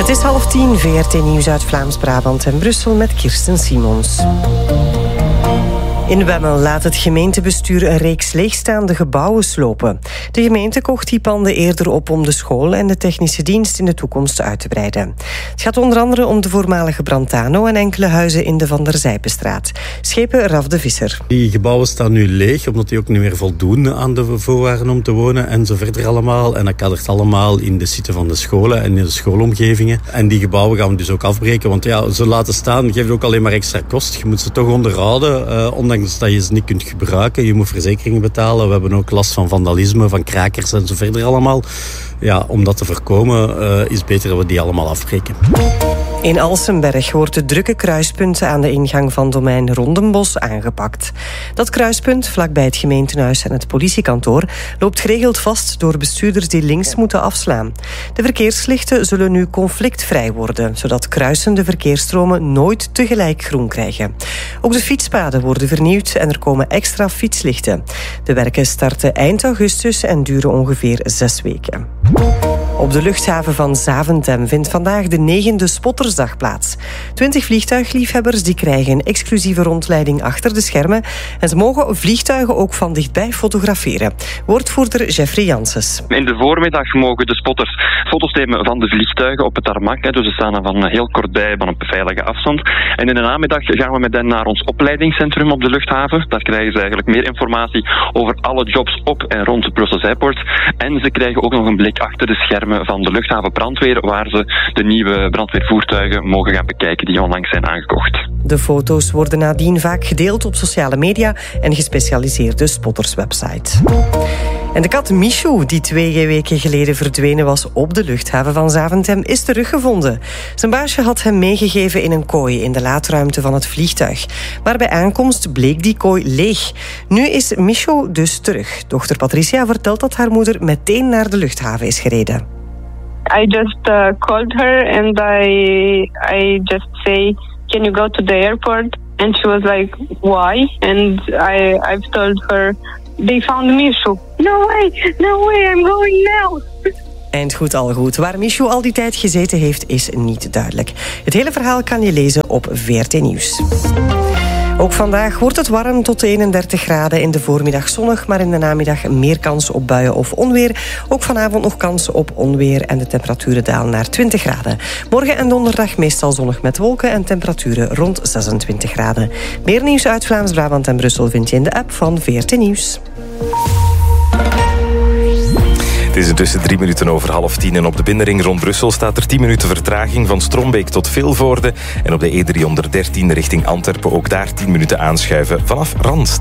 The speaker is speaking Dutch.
Het is 9:30, VRT Nieuws uit Vlaams-Brabant en Brussel met Kirsten Simons. In Wemmel laat het gemeentebestuur een reeks leegstaande gebouwen slopen. De gemeente kocht die panden eerder op om de school en de technische dienst in de toekomst uit te breiden. Het gaat onder andere om de voormalige Brantano en enkele huizen in de Van der Zijpenstraat. Schepen Raf de Visser. Die gebouwen staan nu leeg, omdat die ook niet meer voldoen aan de voorwaarden om te wonen en zo verder allemaal. En dat kadert allemaal in de site van de scholen en in de schoolomgevingen. En die gebouwen gaan we dus ook afbreken, want ja, ze laten staan geeft ook alleen maar extra kost. Je moet ze toch onderhouden, ondanks dat je ze niet kunt gebruiken. Je moet verzekeringen betalen. We hebben ook last van vandalisme, van krakers en zo verder allemaal. Ja, om dat te voorkomen is het beter dat we die allemaal afbreken. In Alsenberg wordt het drukke kruispunt aan de ingang van domein Rondenbos aangepakt. Dat kruispunt, vlakbij het gemeentehuis en het politiekantoor, loopt geregeld vast door bestuurders die links moeten afslaan. De verkeerslichten zullen nu conflictvrij worden, zodat kruisende verkeersstromen nooit tegelijk groen krijgen. Ook de fietspaden worden vernieuwd en er komen extra fietslichten. De werken starten eind augustus en duren ongeveer 6 weken. Op de luchthaven van Zaventem vindt vandaag de 9e Spottersdag plaats. 20 vliegtuigliefhebbers die krijgen een exclusieve rondleiding achter de schermen en ze mogen vliegtuigen ook van dichtbij fotograferen. Woordvoerder Jeffrey Janssens. In de voormiddag mogen de spotters foto's nemen van de vliegtuigen op het tarmac. Dus ze staan dan van heel kort bij, van een veilige afstand. En in de namiddag gaan we met hen naar ons opleidingscentrum op de luchthaven. Daar krijgen ze eigenlijk meer informatie over alle jobs op en rond Brussels Airport. En ze krijgen ook nog een blik achter de schermen van de luchthaven brandweer, waar ze de nieuwe brandweervoertuigen mogen gaan bekijken die onlangs zijn aangekocht. De foto's worden nadien vaak gedeeld op sociale media en gespecialiseerde spotterswebsite. En de kat Michou, die 2 weken geleden verdwenen was op de luchthaven van Zaventem, is teruggevonden. Zijn baasje had hem meegegeven in een kooi in de laadruimte van het vliegtuig. Maar bij aankomst bleek die kooi leeg. Nu is Michou dus terug. Dochter Patricia vertelt dat haar moeder meteen naar de luchthaven is gereden. I just called her and I just say, can you go to the airport? And she was like, why? And I've told her, they found Michou. No way, I'm going now. Eind goed, al goed. Waar Michou al die tijd gezeten heeft, is niet duidelijk. Het hele verhaal kan je lezen op VRT Nieuws. Ook vandaag wordt het warm tot 31 graden. In de voormiddag zonnig, maar in de namiddag meer kans op buien of onweer. Ook vanavond nog kans op onweer en de temperaturen dalen naar 20 graden. Morgen en donderdag meestal zonnig met wolken en temperaturen rond 26 graden. Meer nieuws uit Vlaams-Brabant en Brussel vind je in de app van VRT Nieuws. Het is intussen 10:03 en op de binnenring rond Brussel staat er 10 minuten vertraging van Strombeek tot Vilvoorde. En op de E313 richting Antwerpen ook daar 10 minuten aanschuiven vanaf Randstad.